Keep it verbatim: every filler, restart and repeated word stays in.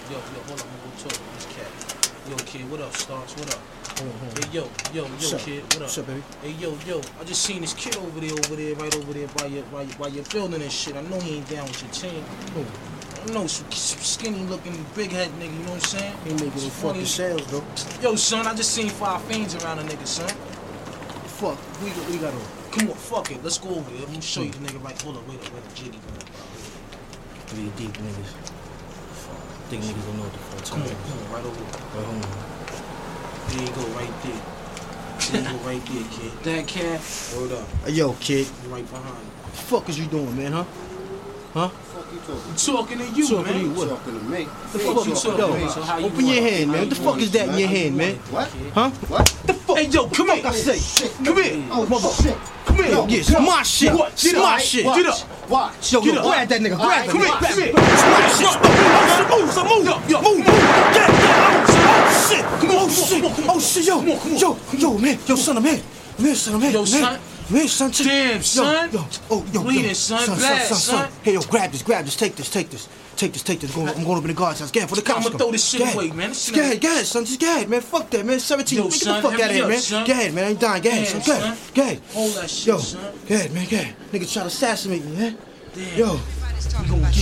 yo, yo, hold on, I'm gonna go talk to this cat. Yo, kid, what up, Starks? What up? Hold on, hold on. Hey, yo, yo, yo, What's kid, what up? What's up, baby? Hey, yo, yo, I just seen this kid over there, over there, right over there by your, by your, by your building and shit. I know he ain't down with your team. Who? I know, some skinny looking, big head nigga, you know what I'm saying? He making no fucking sales, though. Yo, son, I just seen five fiends around a nigga, son. Fuck, we got, we got on. Come on, fuck it, let's go over there. Let me show you the nigga right. Hold up, wait up, wait up, jiggy. Three deep niggas. Think niggas don't know what the fuck. Come on, come on, right over there. Right, hold on. There you go, right there. There you go, right there, kid. That cat. Word up. Hey, yo, kid. You right behind you. What the fuck is you doing, man, huh? Huh? What the fuck you talking? I'm talking to you, Talking man. to you, what? Talking to me. The fuck you talking yo, to me? So how you open your want? hand, How man. you What the fuck want is it, that in man? your How you hand, man? want it, What? kid? Huh? What? The fuck? Hey, yo, come here. I say, Shit. come here. Oh, Mother. shit. Come here. Yo, Yes, yo. my shit. What? It's Get my up. shit. Watch. Get up. Watch. Yo, Get yo, up. grab that nigga. All Grab right, that come here, nigga. come here. It's my shit. Move, so move. Yo, yo. Move, move. Yeah, yeah. Oh, shit. Come on, Oh, come on, shit. come on, come on. Oh, shit, yo. Come on, come on. Yo, yo, man. Yo, son, I'm here. I'm here, son. I'm here. Yo, I'm here. son. I'm here, son. Check- Damn, yo, son. Yo, oh, yo, Bleeding, yo. son. Son, Blast, son, son, son. Hey, yo, grab this, grab this. Take this, take this. Take this, take this. I'm going, I'm going up in the guard's house. Get it for the cops. I'ma come. throw this shit Go ahead. away, man. This shit Go ain't- ahead, go ahead, son. Just go ahead, man. Fuck that, man. seventeen. Yo, man, get son, the fuck hurry out of here, up, man. son. Go ahead, man. I ain't dying. Go ahead, Damn, son. Go ahead. son. Go ahead. Hold that shit, Yo, son. go ahead, man. Go ahead. Nigga try to assassinate me, man. Damn. Yo. We gonna